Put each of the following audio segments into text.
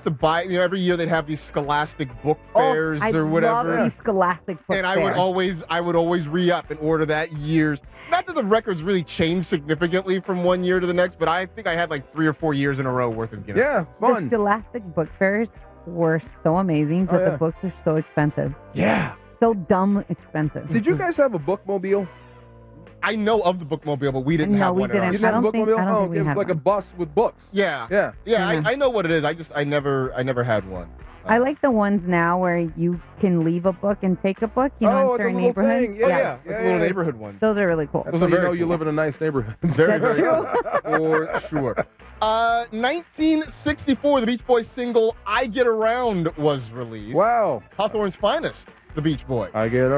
to buy, every year they'd have these Scholastic book fairs or whatever. I love these Scholastic book and fairs. I would always re-up and order that years. Not that the records really changed significantly from one year to the next, but I think I had like 3 or 4 years in a row worth of Guinness. Yeah, fun. The Scholastic book fairs were so amazing, but the books are so expensive. Yeah. So dumb expensive. Did you guys have a bookmobile? I know of the bookmobile, but we didn't have one. We didn't. You didn't have a bookmobile? Oh, it was like a bus with books. Yeah. I know what it is. I never had one. I like the ones now where you can leave a book and take a book, in certain neighborhoods. Thing. Yeah. Little neighborhood ones. Those are really cool. Those are very cool. You live in a nice neighborhood. Very, very cool. For sure. 1964, the Beach Boys single "I Get Around" was released. Wow. Hawthorne's finest, the Beach Boys. I get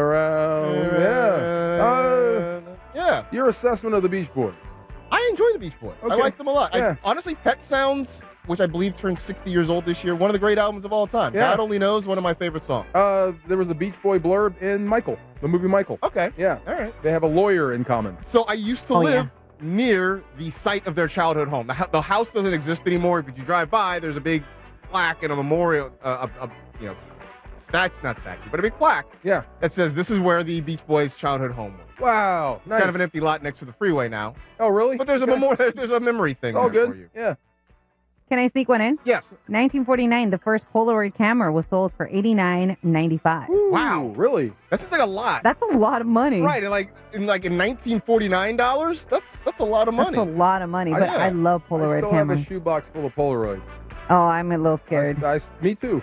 around. Yeah. Your assessment of the Beach Boys? I enjoy the Beach Boys. Okay. I like them a lot. Yeah. Honestly, Pet Sounds, which I believe turned 60 years old this year, one of the great albums of all time. Yeah. God Only Knows, one of my favorite songs. There was a Beach Boy blurb in Michael, the movie Michael. Okay. Yeah. All right. They have a lawyer in common. So I used to live near the site of their childhood home. The house doesn't exist anymore, but you drive by, there's a big plaque and a memorial, not statue, but a big plaque. Yeah. That says this is where the Beach Boys' childhood home was. Wow. Nice. Kind of an empty lot next to the freeway now. Oh, really? But there's a memorial. There's a memory thing. Oh, there good. For you. Yeah. Can I sneak one in? Yes. 1949, the first Polaroid camera was sold for $89.95. Wow. Really? That seems like a lot. That's a lot of money. Right. And in 1949 dollars, that's a lot of money. That's a lot of money. But I love Polaroid I still cameras. have a shoebox full of Polaroids. Oh, I'm a little scared. Me too.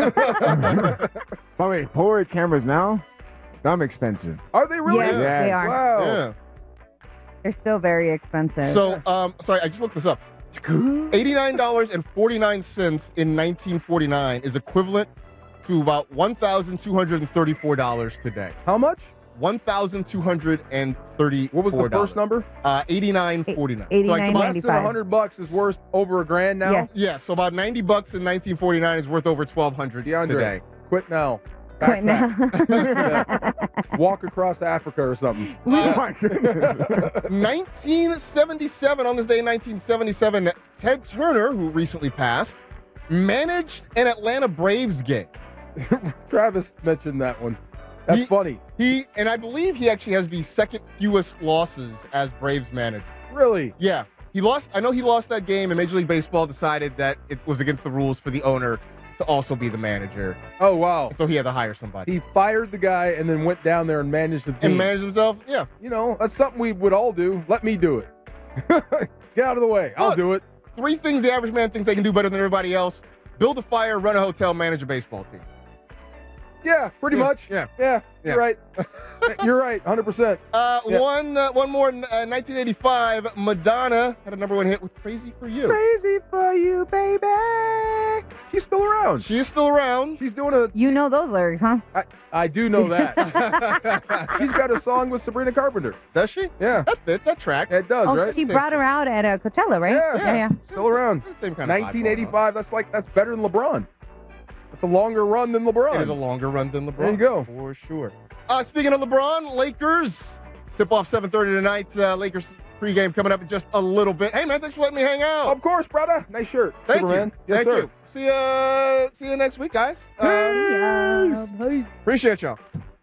Oh, wait, Polaroid cameras now? Dumb expensive. Are they really? Yes, they are. Wow. Yeah. They're still very expensive. So, sorry, I just looked this up. $89.49 in 1949 is equivalent to about $1,234 today. How much? $1,234. What was the first number? $89.49. $89.95. Less than $100 is worth over $1,000 now? Yes. Yeah, so about $90 in 1949 is worth over $1,200 today. Quit now. Quit now. Walk across Africa or something. 1977, on this day in 1977, Ted Turner, who recently passed, managed an Atlanta Braves game. Travis mentioned that one. That's funny. And I believe he actually has the second fewest losses as Braves manager. Really? Yeah. I know he lost that game, and Major League Baseball decided that it was against the rules for the owner to also be the manager. Oh, wow. So he had to hire somebody. He fired the guy and then went down there and managed the team. And managed himself? Yeah. That's something we would all do. Let me do it. Get out of the way. I'll do it. 3 things the average man thinks they can do better than everybody else: build a fire, run a hotel, manage a baseball team. Yeah, pretty much. Yeah. You're right. You're right, 100%. One more. 1985, Madonna had a #1 hit with "Crazy for You." Crazy for you, baby. She's still around. She is still around. She's doing You know those lyrics, huh? I do know that. She's got a song with Sabrina Carpenter. Does she? Yeah. That fits. That tracks. It does, Oh, right? she brought her out at Coachella, right? Yeah. Still around. Same kind of 1985. That's better than LeBron. That's a longer run than LeBron. It is a longer run than LeBron. There you go. For sure. Speaking of LeBron, Lakers tip-off 7:30 tonight. Lakers pregame coming up in just a little bit. Hey, man, thanks for letting me hang out. Of course, brother. Nice shirt. Thank Superman. you. Yes, Thank sir. you. See you next week, guys. Appreciate y'all.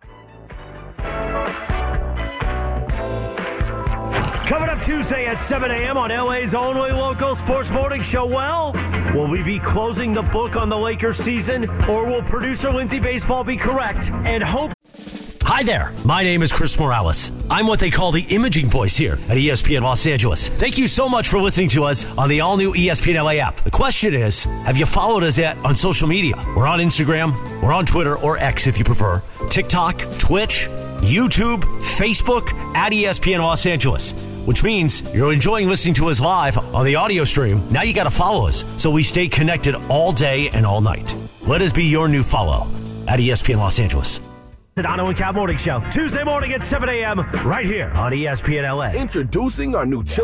Coming up Tuesday at 7 a.m. on LA's only local sports morning show. Well, will we be closing the book on the Lakers season, or will producer Lindsay Baseball be correct and hope? Hi there, my name is Chris Morales. I'm what they call the imaging voice here at ESPN Los Angeles. Thank you so much for listening to us on the all-new ESPN LA app. The question is, have you followed us yet on social media? We're on Instagram, we're on Twitter, or X if you prefer, TikTok, Twitch, YouTube, Facebook, at ESPN Los Angeles. Which means you're enjoying listening to us live on the audio stream. Now you got to follow us so we stay connected all day and all night. Let us be your new follow at ESPN Los Angeles. The Dono and Cal Morning Show, Tuesday morning at 7 a.m. right here on ESPN LA. Introducing our new